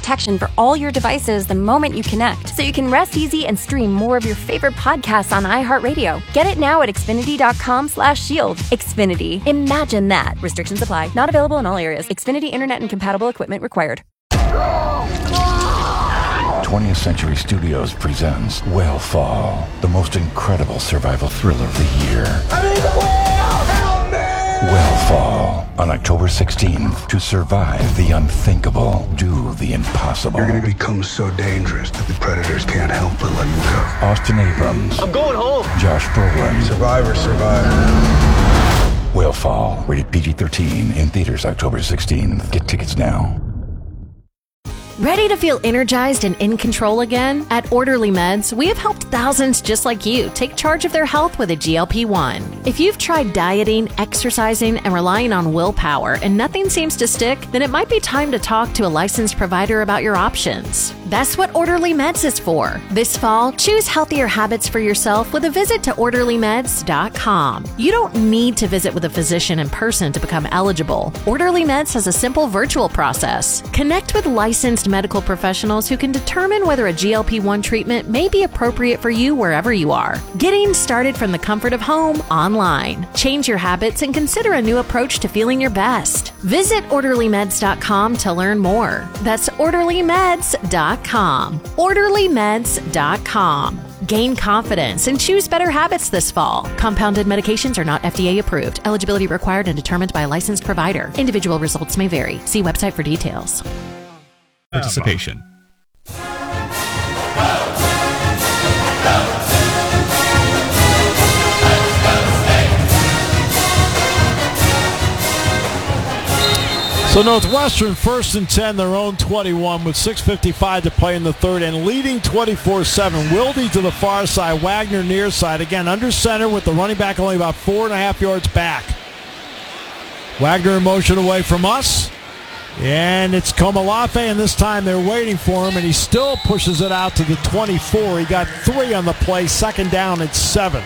protection for all your devices the moment you connect, so you can rest easy and stream more of your favorite podcasts on iHeartRadio. Get it now at Xfinity.com/shield. Xfinity. Imagine that. Restrictions apply. Not available in all areas. Xfinity Internet and compatible equipment required. 20th Century Studios presents Whale the most incredible survival thriller of the year. I need the whale! Help me! Whale on October 16th. To survive the unthinkable, do the impossible. You're gonna become so dangerous that the predators can't help but let you go. Austin Abrams. I'm going home. Josh Brolin. Survivor, survivor. Whale, rated PG-13, in theaters October 16th. Get tickets now. Ready to feel energized and in control again? At Orderly Meds, we have helped thousands just like you take charge of their health with a GLP-1. If you've tried dieting, exercising, and relying on willpower and nothing seems to stick, then it might be time to talk to a licensed provider about your options. That's what Orderly Meds is for. This fall, choose healthier habits for yourself with a visit to OrderlyMeds.com. You don't need to visit with a physician in person to become eligible. Orderly Meds has a simple virtual process. Connect with licensed medical professionals who can determine whether a GLP-1 treatment may be appropriate for you wherever you are. Getting started from the comfort of home online. Change your habits and consider a new approach to feeling your best. Visit OrderlyMeds.com to learn more. That's OrderlyMeds.com. OrderlyMeds.com. Gain confidence and choose better habits this fall. Compounded medications are not FDA approved. Eligibility required and determined by a licensed provider. Individual results may vary. See website for details. Participation. So Northwestern first and 10, their own 21 with 6:55 to play in the third and leading 24-7. Wilde to the far side, Wagner near side. Again, under center with the running back only about 4.5 yards back. Wagner in motion away from us. And it's Komalafe, and this time they're waiting for him, and he still pushes it out to the 24. He got 3 on the play, second down at 7.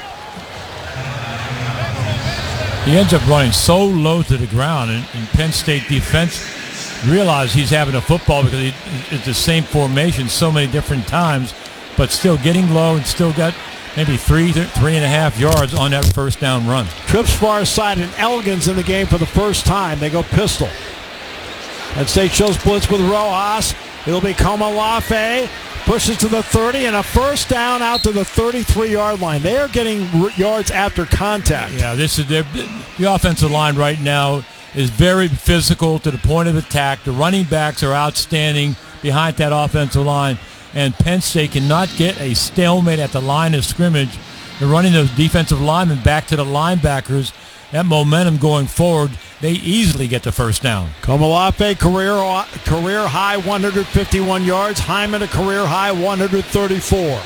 He ends up running so low to the ground, and Penn State defense realized he's having a football because it's the same formation so many different times, but still getting low and still got maybe 3.5 yards on that first down run. Trips far side, and Elgin's in the game for the first time. They go pistol. Penn State shows blitz with Rojas. It'll be Komalafe. Pushes to the 30 and a first down out to the 33-yard line. They are getting yards after contact. Yeah, this is the offensive line right now is very physical to the point of attack. The running backs are outstanding behind that offensive line, and Penn State cannot get a stalemate at the line of scrimmage. They're running those defensive linemen back to the linebackers. That momentum going forward, they easily get the first down. Komalafe, career high 151 yards. Hyman, a career high 134.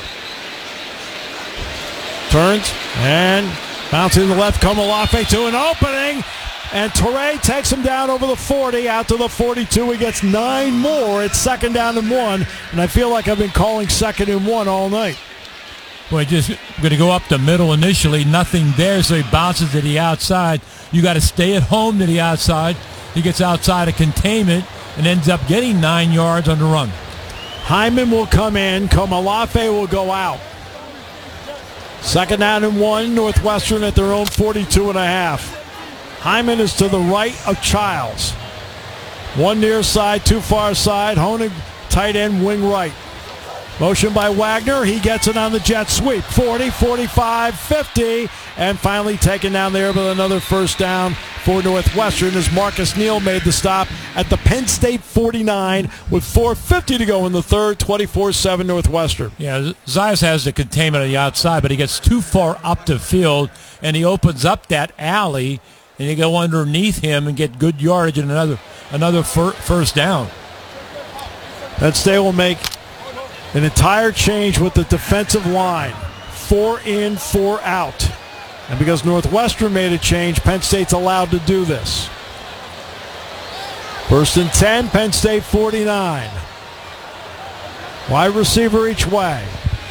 Turns and bouncing to the left. Komalafe to an opening. And Toure takes him down over the 40, out to the 42. He gets 9 more. It's second down and 1. And I feel like I've been calling second and 1 all night. Well, just going to go up the middle initially. Nothing there, so he bounces to the outside. You got to stay at home to the outside. He gets outside of containment and ends up getting 9 yards on the run. Hyman will come in. Komalafe will go out. Second down and 1. Northwestern at their own 42.5. Hyman is to the right of Childs. 1 near side, 2 far side. Honig, tight end, wing right. Motion by Wagner. He gets it on the jet sweep. 40, 45, 50, and finally taken down there with another first down for Northwestern as Marcus Neal made the stop at the Penn State 49 with 4:50 to go in the third, 24-7 Northwestern. Yeah, Zayas has the containment on the outside, but he gets too far up the field, and he opens up that alley, and you go underneath him and get good yardage and another first down. Penn State will make an entire change with the defensive line. 4 in, 4 out. And because Northwestern made a change, Penn State's allowed to do this. First and 10, Penn State 49. Wide receiver each way.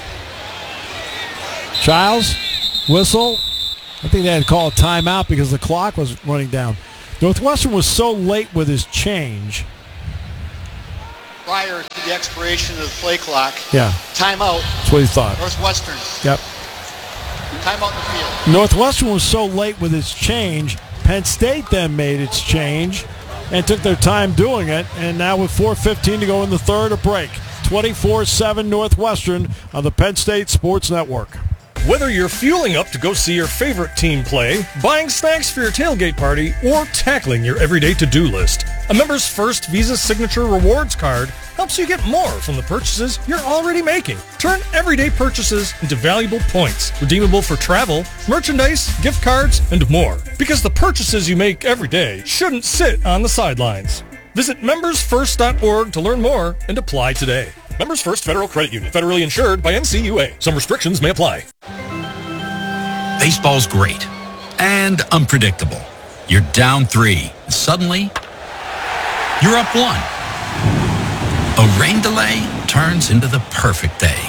Childs, whistle. I think they had to call a timeout because the clock was running down. Northwestern was so late with his change prior to the expiration of the play clock. Yeah. Timeout. That's what he thought. Northwestern. Yep. Timeout in the field. Northwestern was so late with its change. Penn State then made its change and took their time doing it. And now with 4:15 to go in the third, a break. 24-7 Northwestern on the Penn State Sports Network. Whether you're fueling up to go see your favorite team play, buying snacks for your tailgate party, or tackling your everyday to-do list, a Members First Visa Signature Rewards card helps you get more from the purchases you're already making. Turn everyday purchases into valuable points, redeemable for travel, merchandise, gift cards, and more. Because the purchases you make every day shouldn't sit on the sidelines. Visit membersfirst.org to learn more and apply today. Members First Federal Credit Union. Federally insured by NCUA. Some restrictions may apply. Baseball's great and unpredictable. You're down 3. Suddenly, you're up 1. A rain delay turns into the perfect day.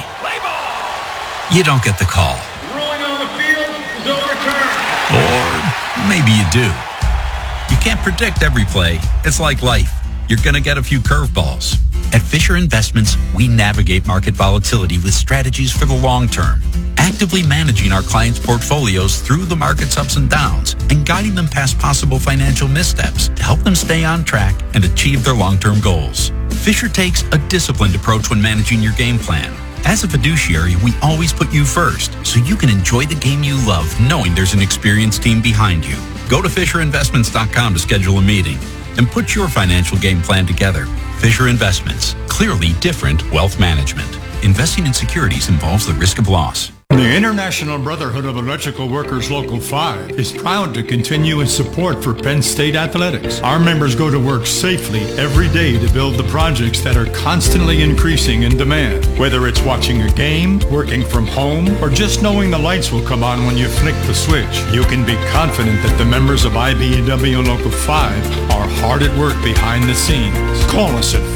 You don't get the call. Ruling on the field is overturned. Or maybe you do. You can't predict every play. It's like life. You're going to get a few curveballs. At Fisher Investments, we navigate market volatility with strategies for the long term, actively managing our clients' portfolios through the market's ups and downs and guiding them past possible financial missteps to help them stay on track and achieve their long-term goals. Fisher takes a disciplined approach when managing your game plan. As a fiduciary, we always put you first, so you can enjoy the game you love knowing there's an experienced team behind you. Go to FisherInvestments.com to schedule a meeting and put your financial game plan together. Fisher Investments. Clearly different wealth management. Investing in securities involves the risk of loss. The International Brotherhood of Electrical Workers Local 5 is proud to continue its support for Penn State athletics. Our members go to work safely every day to build the projects that are constantly increasing in demand. Whether it's watching a game, working from home, or just knowing the lights will come on when you flick the switch, you can be confident that the members of IBEW Local 5 are hard at work behind the scenes. Call us at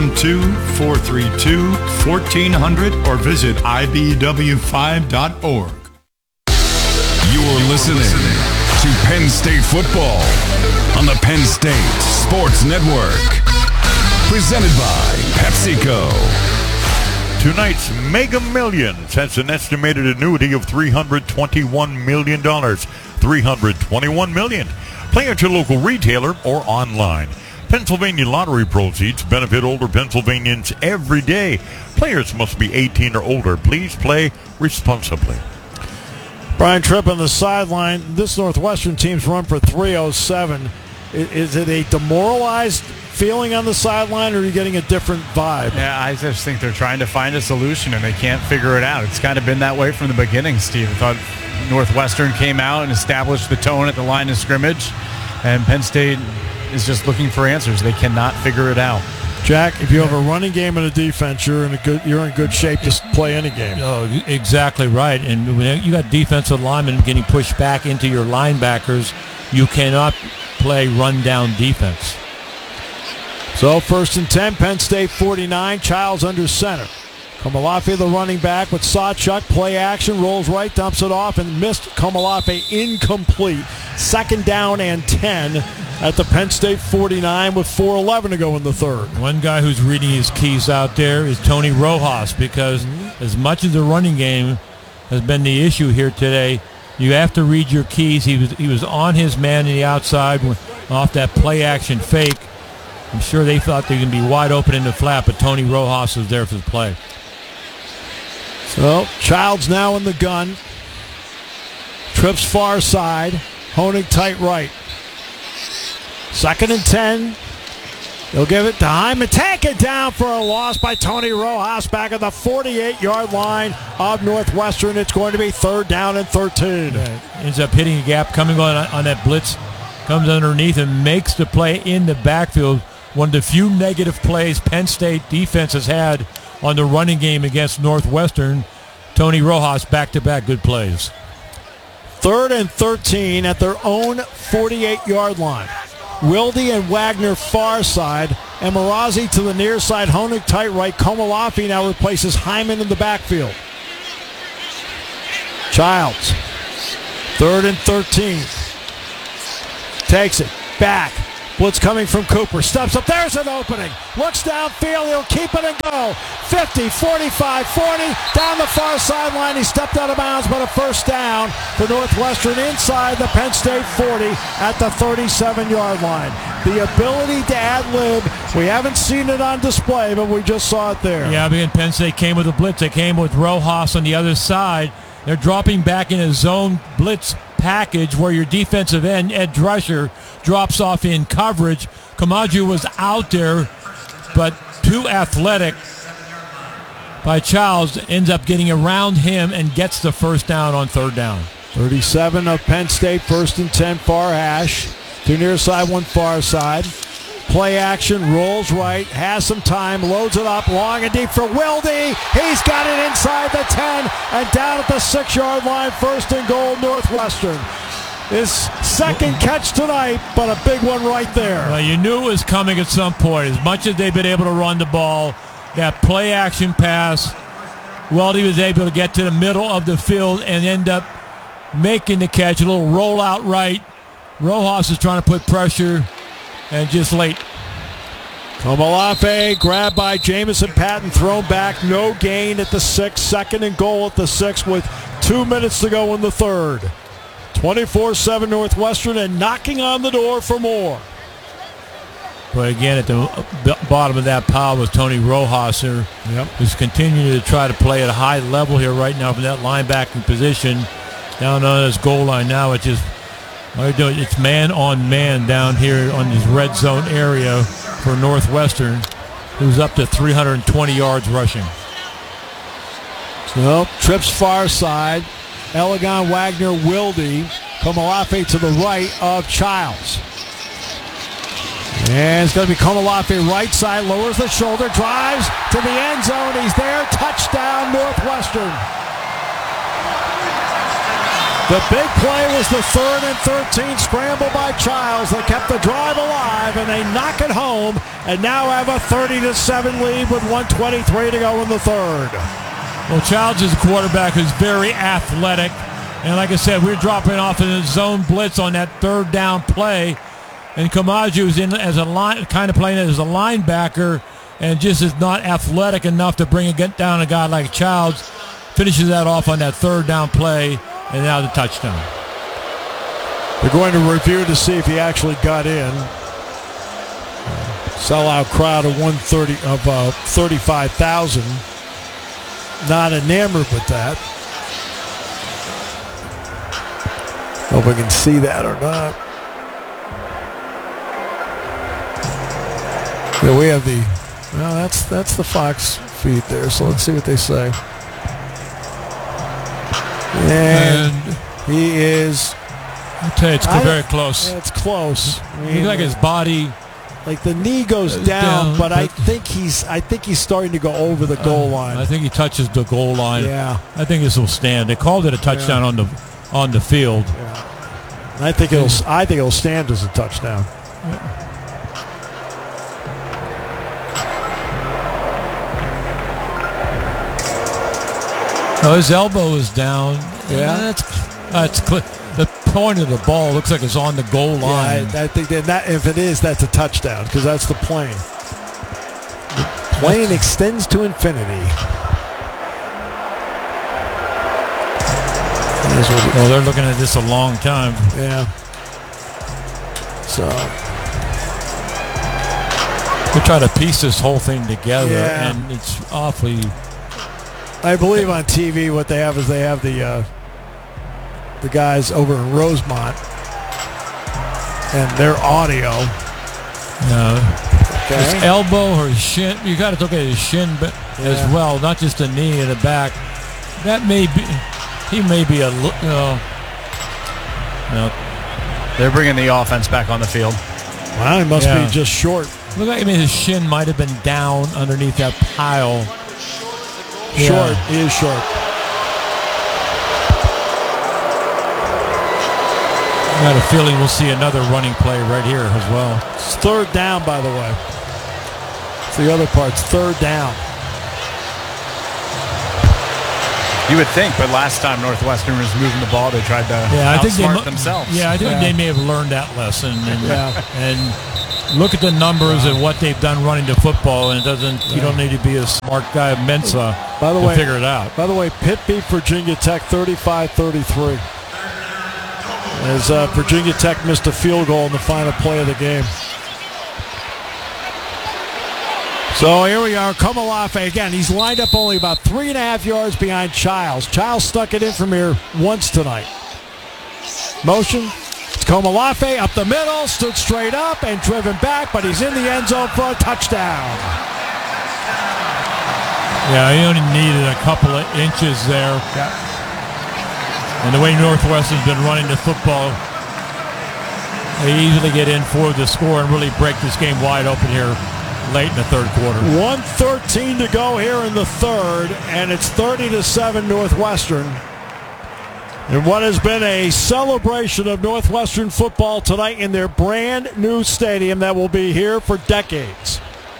412-432-1400 or visit IBEW5.org. You're listening to Penn State football on the Penn State Sports Network. Presented by PepsiCo. Tonight's Mega Millions has an estimated annuity of $321 million. $321 million. Play at your local retailer or online. Pennsylvania lottery proceeds benefit older Pennsylvanians every day. Players must be 18 or older. Please play responsibly. Brian Tripp on the sideline. This Northwestern team's run for 307. Is it a demoralized feeling on the sideline, or are you getting a different vibe? Yeah, I just think they're trying to find a solution, and they can't figure it out. It's kind of been that way from the beginning, Steve. I thought Northwestern came out and established the tone at the line of scrimmage, and Penn State is just looking for answers. They cannot figure it out. Jack, if you have a running game and a defense, you're in good shape to play any game. Oh, exactly right. And when you got defensive linemen getting pushed back into your linebackers, you cannot play run-down defense. So 1st and 10, Penn State 49, Childs under center. Komolafe, the running back, with Sawchuk, play action, rolls right, dumps it off, and missed. Komolafe incomplete. 2nd down and 10 at the Penn State 49 with 4:11 to go in the third. One guy who's reading his keys out there is Tony Rojas, because as much as the running game has been the issue here today, you have to read your keys. He was on his man in the outside off that play action fake. I'm sure they thought they were going to be wide open in the flat, but Tony Rojas was there for the play. So Childs now in the gun. Trips far side. Honig tight right. 2nd and 10. They'll give it to Hyman. Take it down for a loss by Tony Rojas back at the 48-yard line of Northwestern. It's going to be 3rd down and 13. Ends up hitting a gap, coming on that blitz. Comes underneath and makes the play in the backfield. One of the few negative plays Penn State defense has had on the running game against Northwestern. Tony Rojas back-to-back good plays. 3rd and 13 at their own 48-yard line. Wilde and Wagner far side. And Marazi to the near side. Honig tight right. Komolafe now replaces Hyman in the backfield. Childs. 3rd and 13. Takes it back. Blitz coming from Cooper. Steps up. There's an opening. Looks downfield. He'll keep it and go. 50, 45, 40. Down the far sideline. He stepped out of bounds, but a first down for Northwestern inside the Penn State 40 at the 37-yard line. The ability to ad-lib, we haven't seen it on display, but we just saw it there. Yeah, because Penn State came with a blitz. They came with Rojas on the other side. They're dropping back in a zone blitz package where your defensive end, Ed Drescher, drops off in coverage. Kamaju was out there, but too athletic by Childs, ends up getting around him and gets the first down on third down. 37 of Penn State, 1st and 10, far hash. 2 near side, 1 far side. Play action, rolls right, has some time, loads it up, long and deep for Wilde. He's got it inside the 10 and down at the 6-yard line, 1st and goal, Northwestern. His second catch tonight, but a big one right there. Well, you knew it was coming at some point. As much as they've been able to run the ball, that play action pass, Weldy was able to get to the middle of the field and end up making the catch. A little rollout right. Rojas is trying to put pressure and just late. Komolafe grabbed by Jamison Patton, thrown back, no gain at the 6, 2nd and goal at the 6 with 2 minutes to go in the third. 24-7 Northwestern and knocking on the door for more. But again, at the bottom of that pile was Tony Rojas, who's continuing to try to play at a high level here right now from that linebacking position. Down on his goal line now, it's man on man down here on this red zone area for Northwestern, who's up to 320 yards rushing. So trips far side. Elegon, Wagner, Wilde. Komolafe to the right of Childs. And it's going to be Komolafe right side, lowers the shoulder, drives to the end zone. He's there. Touchdown, Northwestern. The big play was the 3rd and 13 scramble by Childs that kept the drive alive, and they knock it home and now have a 30-7 lead with 1:23 to go in the third. Well, Childs is a quarterback who's very athletic, and like I said, we're dropping off in a zone blitz on that third down play, and Kamaju is in as a line, kind of playing as a linebacker, and just is not athletic enough to bring it down a guy like Childs. Finishes that off on that third down play. And now the touchdown. They're going to review to see if he actually got in. Sellout crowd of 35,000. Not enamored with that. Hope we can see that or not. Yeah, we have that's the Fox feed there. So let's see what they say. And he is. I'll tell you, it's very close. It's close. Looks like his body, like the knee goes down, but I think he's starting to go over the goal line. I think he touches the goal line. Yeah. I think this will stand. They called it a touchdown on the field. Yeah. I think it'll stand as a touchdown. Yeah. Oh, his elbow is down. Yeah, that's the point of the ball looks like it's on the goal line. Yeah, I think that if it is, that's a touchdown because that's the plane. The plane extends to infinity. Well, they're looking at this a long time. Yeah. So they're trying to piece this whole thing together, yeah. And it's awfully. I believe on TV what they have is they have the guys over in Rosemont and their audio. His elbow or his shin. You got to look at his shin as well, not just the knee and the back. That may be. He may be a. No. They're bringing the offense back on the field. Wow, he must be just short. Look like his shin might have been down underneath that pile. Short. He is short. I got a feeling we'll see another running play right here as well. It's third down, by the way. It's the other part. It's third down. You would think, but last time Northwestern was moving the ball, they tried to outsmart themselves. Yeah, I think they may have learned that lesson. And Look at the numbers and what they've done running the football, and you don't need to be a smart guy, Mensa, to figure it out. By the way, Pitt beat Virginia Tech 35-33. As Virginia Tech missed a field goal in the final play of the game. So here we are, Komolafe again. He's lined up only about 3.5 yards behind Childs. Childs stuck it in from here once tonight. Motion. It's Komolafe up the middle, stood straight up and driven back, but he's in the end zone for a touchdown. Yeah, he only needed a couple of inches there. Yeah. And the way Northwestern's been running the football, they easily get in for the score and really break this game wide open here late in the third quarter. 1:13 to go here in the third, and it's 30-7 Northwestern. And what has been a celebration of Northwestern football tonight in their brand new stadium that will be here for decades.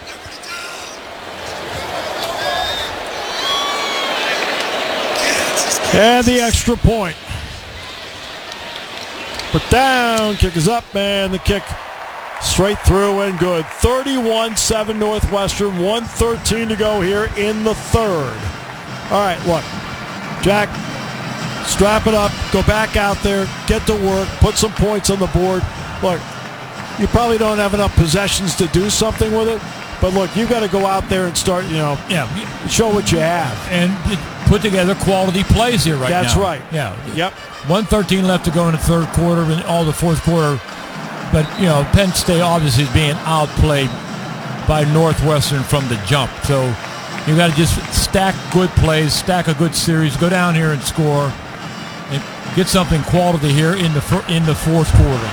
And the extra point. But down, kick is up, and the kick straight through and good. 31-7 Northwestern, 1:13 to go here in the third. All right, look, Jack, strap it up, go back out there, get to work, put some points on the board. Look, you probably don't have enough possessions to do something with it, but look, you got to go out there and start, show what you have. And put together quality plays here right now. That's right. Yeah. Yep. 1:13 left to go in the third quarter and all the fourth quarter. But, Penn State obviously is being outplayed by Northwestern from the jump. So you got to just stack good plays, stack a good series, go down here and score, and get something quality here in the fourth quarter.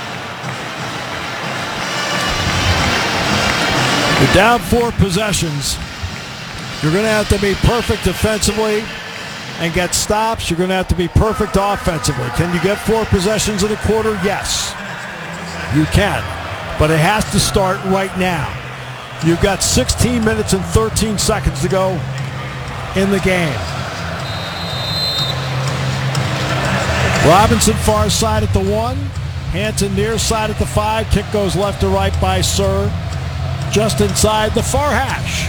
You're down 4 possessions. You're going to have to be perfect defensively and get stops. You're going to have to be perfect offensively. Can you get 4 possessions in a quarter? Yes, you can. But it has to start right now. You've got 16 minutes and 13 seconds to go in the game. Robinson far side at the 1. Hanson near side at the 5. Kick goes left to right by Sir. Just inside the far hash.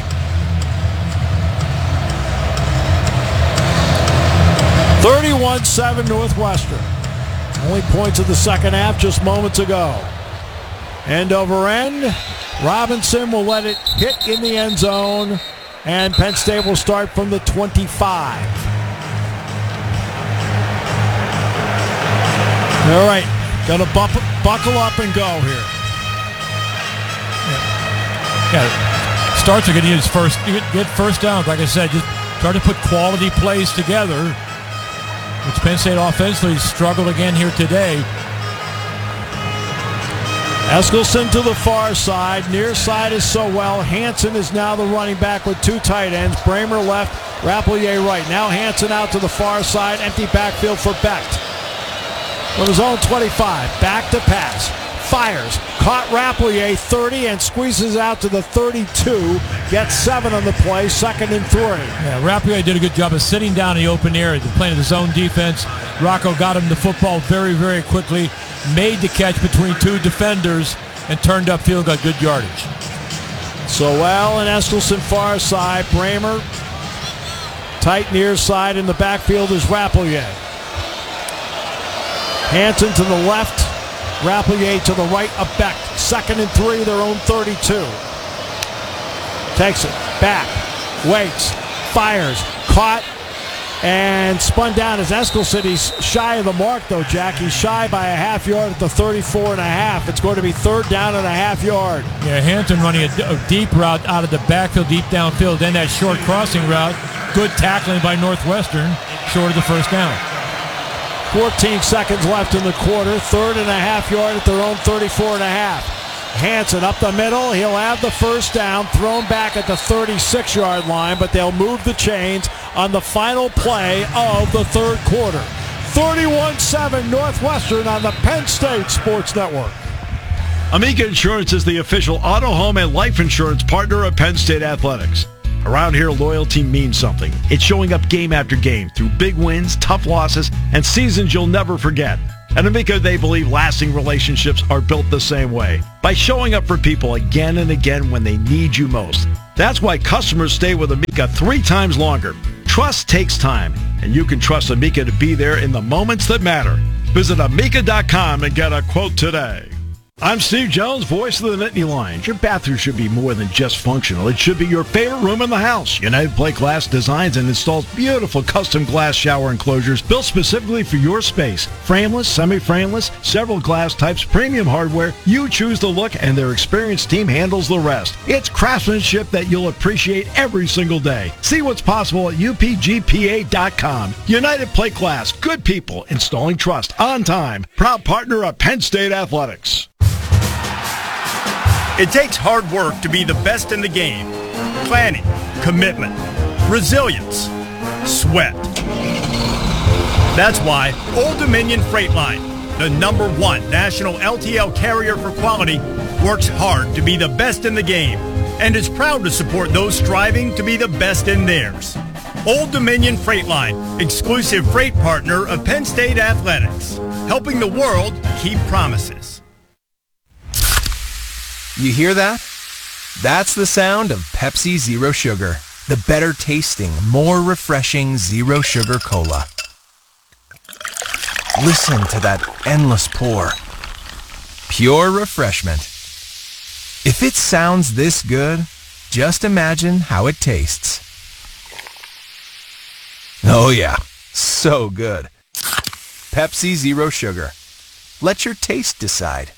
31-7 Northwestern. Only points of the second half just moments ago. End over end. Robinson will let it hit in the end zone, and Penn State will start from the 25. All right, got to buckle up and go here. Yeah, starts are going to get first downs. Like I said, just try to put quality plays together, which Penn State offensively struggled again here today. Eskilson to the far side. Near side is Sowell. Hanson is now the running back with 2 tight ends. Bramer left, Rapelier right. Now Hanson out to the far side. Empty backfield for Becht. From his own 25. Back to pass. Fires. Caught Rapelier 30 and squeezes out to the 32. Gets 7 on the play. 2nd and 3. Yeah, Rapelier did a good job of sitting down in the open area. They're playing the zone defense. Rocco got him the football very, very quickly. Made the catch between 2 defenders and turned upfield, got good yardage. Sowell and Eskilson far side. Bramer tight near side. In the backfield is Rapelier. Hanson to the left. Rapelier to the right of Becht. 2nd and 3, their own 32. Takes it back. Waits. Fires. Caught. And spun down as Eskilson. He's shy of the mark, though, Jack. He's shy by a half yard at the 34.5. It's going to be 3rd down and a half yard. Yeah, Hanson running a deep route out of the backfield, deep downfield. Then that short crossing route. Good tackling by Northwestern. Short of the first down. 14 seconds left in the quarter. 3rd and a half yard at their own 34.5. Hanson up the middle. He'll have the first down. Thrown back at the 36-yard line, but they'll move the chains on the final play of the third quarter. 31-7 Northwestern on the Penn State Sports Network. Amica Insurance is the official auto, home, and life insurance partner of Penn State Athletics. Around here, loyalty means something. It's showing up game after game through big wins, tough losses, and seasons you'll never forget. At Amica, they believe lasting relationships are built the same way, by showing up for people again and again when they need you most. That's why customers stay with Amica 3 times longer. Trust takes time, and you can trust Amica to be there in the moments that matter. Visit Amica.com and get a quote today. I'm Steve Jones, voice of the Nittany Lions. Your bathroom should be more than just functional. It should be your favorite room in the house. United Plate Glass designs and installs beautiful custom glass shower enclosures built specifically for your space. Frameless, semi-frameless, several glass types, premium hardware. You choose the look and their experienced team handles the rest. It's craftsmanship that you'll appreciate every single day. See what's possible at upgpa.com. United Plate Glass, good people, installing trust, on time. Proud partner of Penn State Athletics. It takes hard work to be the best in the game. Planning, commitment, resilience, sweat. That's why Old Dominion Freight Line, the #1 national LTL carrier for quality, works hard to be the best in the game and is proud to support those striving to be the best in theirs. Old Dominion Freight Line, exclusive freight partner of Penn State Athletics, helping the world keep promises. You hear that? That's the sound of Pepsi Zero Sugar, the better tasting, more refreshing Zero Sugar Cola. Listen to that endless pour. Pure refreshment. If it sounds this good, just imagine how it tastes. Oh yeah, so good. Pepsi Zero Sugar. Let your taste decide.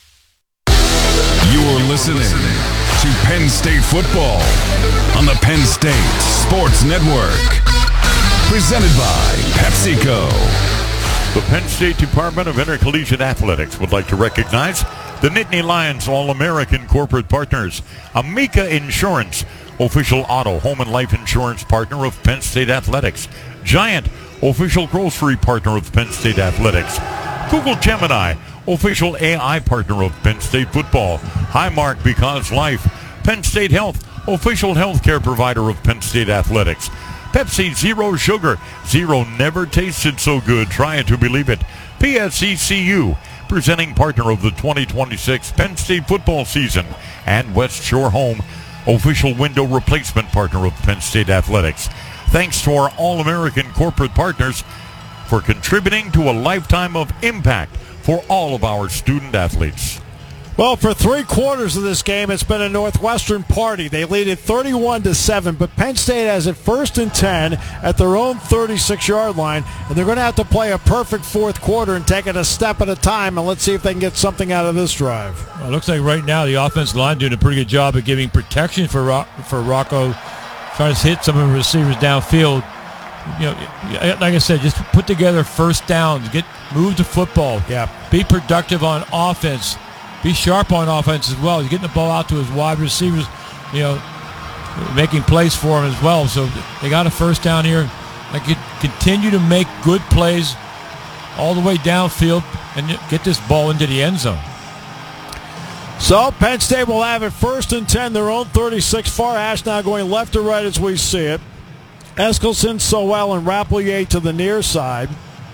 You're listening to Penn State football on the Penn State Sports Network. Presented by PepsiCo. The Penn State Department of Intercollegiate Athletics would like to recognize the Nittany Lions All-American corporate partners, Amica Insurance, official auto, home and life insurance partner of Penn State Athletics, Giant, official grocery partner of Penn State Athletics, Google Gemini, official AI partner of Penn State football, Highmark Because Life, Penn State Health, official healthcare provider of Penn State Athletics, Pepsi Zero Sugar, Zero never tasted so good, try it to believe it, PSECU, presenting partner of the 2026 Penn State football season, and West Shore Home, official window replacement partner of Penn State Athletics. Thanks to our All-American corporate partners for contributing to a lifetime of impact for all of our student athletes. Well, for 3/4 of this game, it's been a Northwestern party. They lead it 31-7, but Penn State has it 1st and 10 at their own 36-yard line, and they're going to have to play a perfect 4th quarter and take it a step at a time, and let's see if they can get something out of this drive. Well, it looks like right now the offensive line doing a pretty good job of giving protection for Rocco, trying to hit some of the receivers downfield. You know, like I said, just put together first downs, move the football. Yeah. Be productive on offense. Be sharp on offense as well. He's getting the ball out to his wide receivers, you know, making plays for him as well. So they got a first down here. They could continue to make good plays all the way downfield and get this ball into the end zone. So Penn State will have it 1st and 10, their own 36. Farhash now going left to right as we see it. Eskelson, Sowell, and Rapplier to the near side.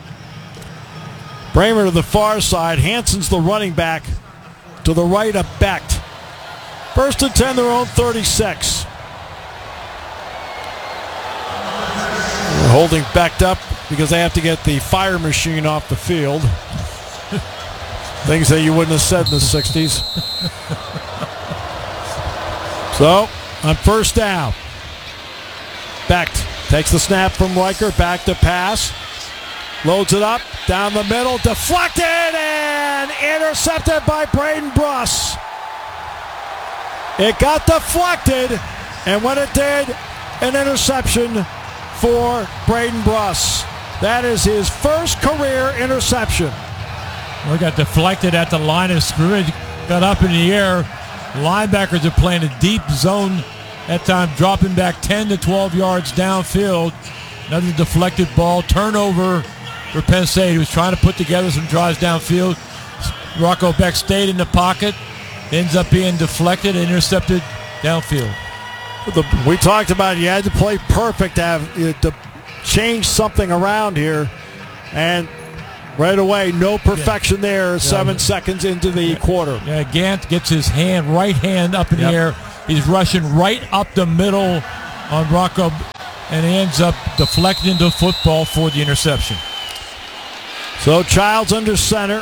Bramer to the far side. Hanson's the running back to the right of Becht. 1st and 10, their own 36. We're holding Becht up because they have to get the fire machine off the field. Things that you wouldn't have said in the 60s. So, on 1st down, Becht takes the snap from Riker, back to pass. Loads it up, down the middle, deflected and intercepted by Braden Bruss. It got deflected, and when it did, an interception for Braden Bruss. That is his first career interception. We got deflected at the line of scrimmage, got up in the air. Linebackers are playing a deep zone that time, dropping back 10 to 12 yards downfield. Another deflected ball, turnover for Penn State. He was trying to put together some drives downfield. Rocco Becht stayed in the pocket, ends up being deflected and intercepted downfield. We talked about you had to play perfect to change something around here, and Right away, no perfection there. 7 seconds into the quarter. Yeah, Gant gets his right hand up in the air. He's rushing right up the middle on Rocco, and he ends up deflecting the football for the interception. So Childs under center.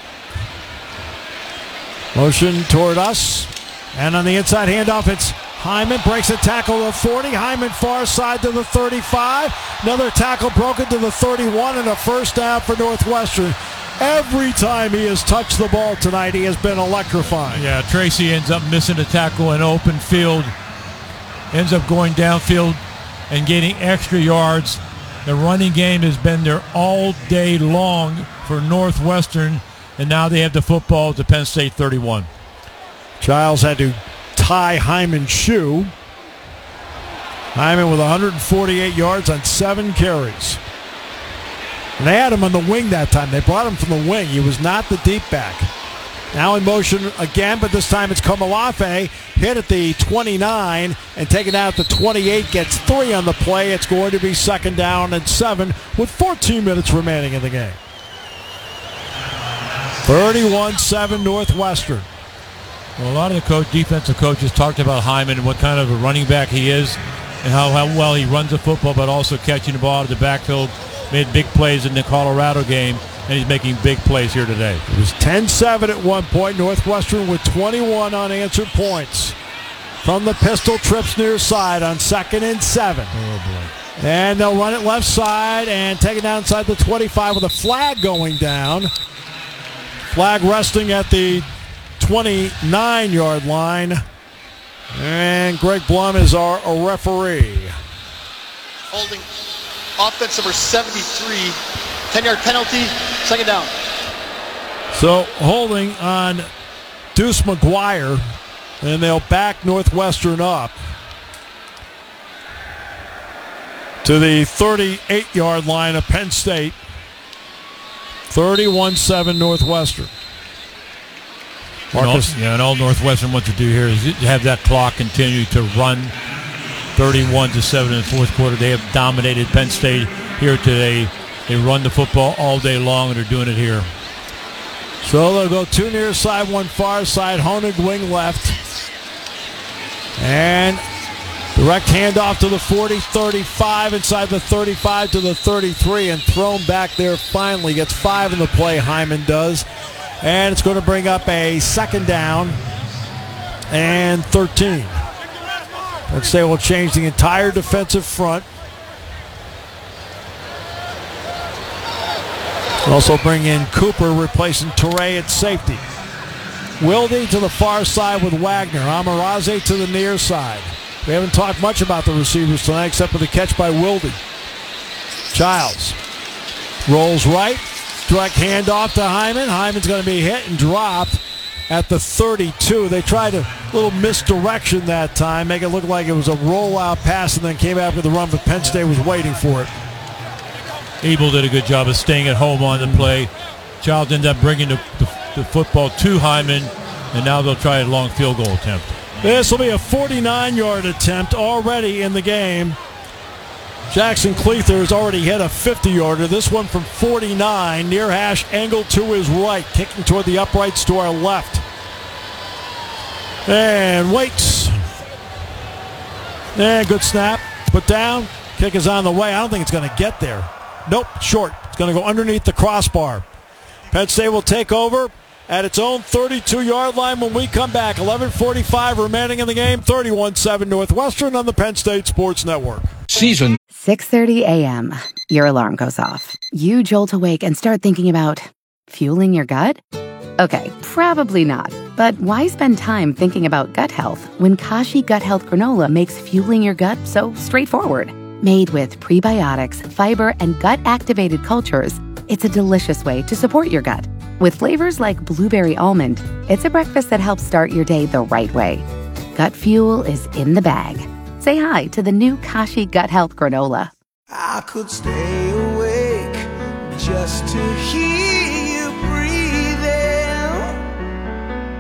Motion toward us. And on the inside handoff, it's Hyman. Breaks a tackle to the 40. Hyman far side to the 35. Another tackle broken to the 31, and a first down for Northwestern. Every time he has touched the ball tonight, he has been electrifying. Yeah, Tracy ends up missing a tackle in open field. Ends up going downfield and getting extra yards. The running game has been there all day long for Northwestern, and now they have the football at the Penn State 31. Childs had to tie Hyman's shoe. Hyman with 148 yards on 7 carries. And they had him on the wing that time. They brought him from the wing. He was not the deep back. Now in motion again, but this time it's Komolafe. Hit at the 29 and taken out at the 28. Gets 3 on the play. It's going to be 2nd down and 7 with 14 minutes remaining in the game. 31-7 Northwestern. Well, a lot of the defensive coaches talked about Hyman and what kind of a running back he is and how well he runs the football, but also catching the ball out of the backfield. Made big plays in the Colorado game, and he's making big plays here today. It was 10-7 at one point. Northwestern with 21 unanswered points from the pistol trips near side on 2nd and 7. Oh, boy. And they'll run it left side and take it down inside the 25 with a flag going down. Flag resting at the 29-yard line. And Greg Blum is our referee. Holding offense number 73. 10-yard penalty, 2nd down. So holding on Deuce McGuire, and they'll back Northwestern up to the 38-yard line of Penn State. 31-7 Northwestern. And all Northwestern wants to do here is have that clock continue to run. 31-7 in the fourth quarter. They have dominated Penn State here today. They run the football all day long, and they're doing it here. So they'll go 2 near side, 1 far side. Honig wing left. And direct handoff to the 40, 35, inside the 35 to the 33, and thrown back there finally. Gets 5 in the play, Hyman does. And it's going to bring up a 2nd down and 13. Let's say we'll change the entire defensive front. Also bring in Cooper, replacing Toure at safety. Wilde to the far side with Wagner. Amaraze to the near side. We haven't talked much about the receivers tonight except for the catch by Wilde. Childs rolls right. Direct handoff to Hyman. Hyman's going to be hit and dropped at the 32. They tried a little misdirection that time, make it look like it was a rollout pass, and then came out with the run, but Penn State was waiting for it. Abel did a good job of staying at home on the play. Childs ended up bringing the football to Hyman, and now they'll try a long field goal attempt. This will be a 49-yard attempt already in the game. Jackson Cleather has already hit a 50-yarder. This one from 49, near hash, angled to his right, kicking toward the uprights to our left. And waits. And good snap. Put down. Kick is on the way. I don't think it's going to get there. Nope, short. It's going to go underneath the crossbar. Penn State will take over at its own 32-yard line when we come back. 11:45 remaining in the game. 31-7 Northwestern on the Penn State Sports Network. Season 6:30 a.m. Your alarm goes off. You jolt awake and start thinking about fueling your gut? Okay, probably not. But why spend time thinking about gut health when Kashi Gut Health Granola makes fueling your gut so straightforward? Made with prebiotics, fiber, and gut-activated cultures, it's a delicious way to support your gut. With flavors like blueberry almond, it's a breakfast that helps start your day the right way. Gut fuel is in the bag. Say hi to the new Kashi Gut Health Granola. I could stay awake just to hear